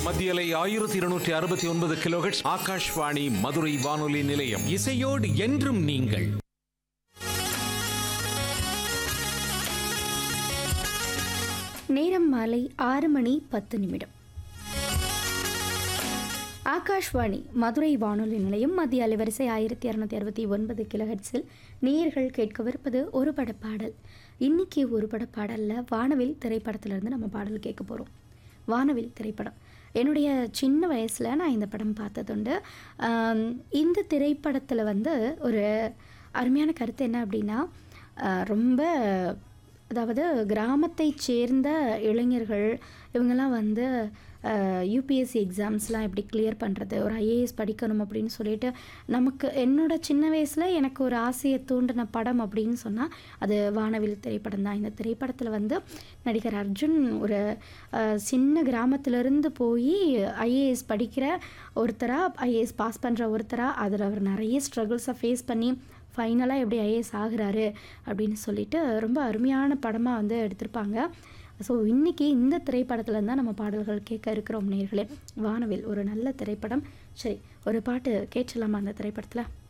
மத்தியலை 1269 கிலோஹெர்ட்ஸ் ஆகாஷ்வாணி மதுரை வானொலி நிலையம். இசையோடு என்றும் நீங்கள். நேரம் மாலை 6:10. ஆகாஷ்வாணி மதுரை வானொலி நிலையம் மத்திய அலைவரிசை 1269 கிலோஹெர்ட்ஸில் நேயர்கள் கேட்கவிருப்பது ஒரு படப்பாடல். இன்னைக்கு ஒரு படப்பாடலில் வானவில் திரைப்படத்திலிருந்து நம்ம பாடல் கேட்க போகிறோம். வானவில் திரைப்படம் என்னுடைய சின்ன வயசில் நான் இந்த படம் பார்த்ததுண்டு. இந்த திரைப்படத்தில் ஒரு அருமையான கருத்து என்ன அப்படின்னா, ரொம்ப அதாவது கிராமத்தை சேர்ந்த இளைஞர்கள் இவங்கெல்லாம் யூபிஎஸ்சி எக்ஸாம்ஸ்லாம் எப்படி கிளியர் பண்ணுறது, ஒரு ஐஏஎஸ் படிக்கணும் அப்படின்னு சொல்லிட்டு நமக்கு என்னோட சின்ன வயசில் எனக்கு ஒரு ஆசையை தூண்டின படம் அப்படின்னு சொன்னால் அது வானவில் திரைப்படம் தான். இந்த திரைப்படத்தில் நடிகர் அர்ஜுன் ஒரு சின்ன கிராமத்திலேருந்து போய் ஐஏஎஸ் படிக்கிற ஒருத்தராக, ஐஏஎஸ் பாஸ் பண்ணுற ஒருத்தராக, அதில் அவர் நிறைய ஸ்ட்ரகிள்ஸை ஃபேஸ் பண்ணி ஃபைனலாக எப்படி ஐஏஎஸ் ஆகுறாரு அப்படின்னு சொல்லிட்டு ரொம்ப அருமையான படமாக எடுத்திருப்பாங்க. ஸோ இன்றைக்கி இந்த திரைப்படத்தில் தான் நம்ம பாடல்கள் கேட்க இருக்கிறோம் நேயர்களே. வானவில் ஒரு நல்ல திரைப்படம். சரி, ஒரு பாட்டு கேட்கலாமா அந்த திரைப்படத்தில்?